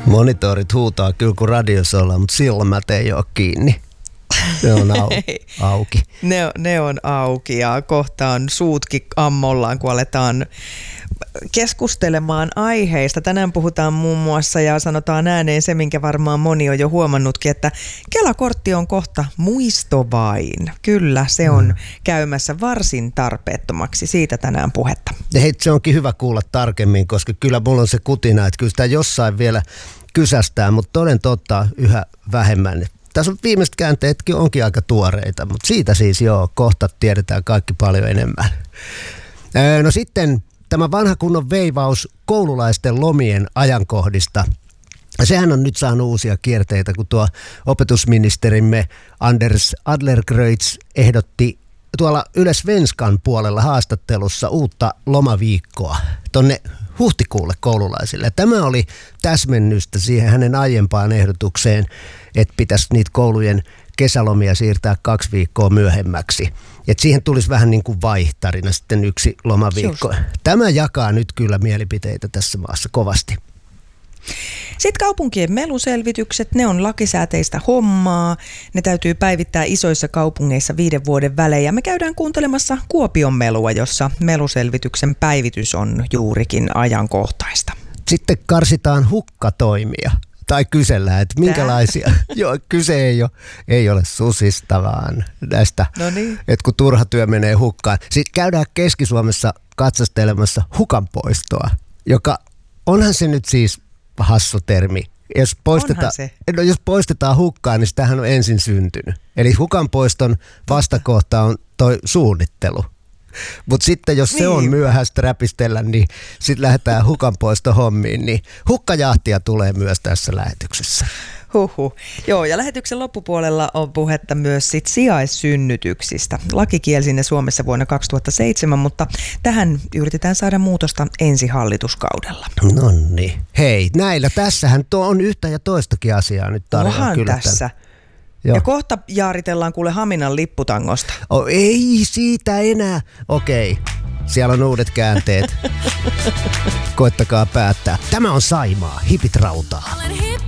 Monitorit huutaa kyllä kun radiossa ollaan, mutta silmät ei ole kiinni. Ne on auki. Ne on auki ja kohta on suutkin ammollaan, kun aletaan keskustelemaan aiheista. Tänään puhutaan muun muassa ja sanotaan ääneen se, minkä varmaan moni on jo huomannutkin, että Kela-kortti on kohta muisto vain. Kyllä, se on käymässä varsin tarpeettomaksi. Siitä tänään puhetta. Ja hei, se onkin hyvä kuulla tarkemmin, koska kyllä mulla on se kutina, että kyllä sitä jossain vielä kysästää, mutta toden totta yhä vähemmän. Tässä on viimeiset käänteetkin onkin aika tuoreita, mutta siitä siis kohta tiedetään kaikki paljon enemmän. No sitten tämä vanha kunnon veivaus koululaisten lomien ajankohdista. Sehän on nyt saanut uusia kierteitä, kun tuo opetusministerimme Anders Adlercreutz ehdotti tuolla Yle Svenskan puolella haastattelussa uutta lomaviikkoa tonne huhtikuulle koululaisille. Tämä oli täsmennystä siihen hänen aiempaan ehdotukseen, että pitäisi niitä koulujen kesälomia siirtää 2 viikkoa myöhemmäksi. Et siihen tulisi vähän niin kuin vaihtarina sitten 1 lomaviikko. Just. Tämä jakaa nyt kyllä mielipiteitä tässä maassa kovasti. Sitten kaupunkien meluselvitykset, ne on lakisääteistä hommaa. Ne täytyy päivittää isoissa kaupungeissa 5 vuoden välein. Ja me käydään kuuntelemassa Kuopion melua, jossa meluselvityksen päivitys on juurikin ajankohtaista. Sitten karsitaan hukkatoimia. Tai kysellään, että minkälaisia. Joo, kyse ei ole susista, vaan näistä, että kun turha työ menee hukkaan. Sitten käydään Keski-Suomessa katsastelemassa hukanpoistoa, joka onhan se nyt siis hassu termi. Jos poistetaan hukkaan, niin sitähän on ensin syntynyt. Eli hukanpoiston vastakohta on toi suunnittelu. Mutta sitten jos se on myöhäistä räpistellä, niin sitten lähdetään hukanpoistohommiin. Niin hukkajahtia tulee myös tässä lähetyksessä. Joo, ja lähetyksen loppupuolella on puhetta myös sit sijaissynnytyksistä. Laki kielsi ne Suomessa vuonna 2007, mutta tähän yritetään saada muutosta ensi hallituskaudella. No niin. Hei, näillä tässähän on yhtä ja toistakin asiaa nyt tarjolla. Kyllä tässä. Ja kohta jaaritellaan kuule Haminan lipputangosta. Ei siitä enää. Okei, siellä on uudet käänteet. Koittakaa päättää. Tämä on Saimaa, hipit rautaa.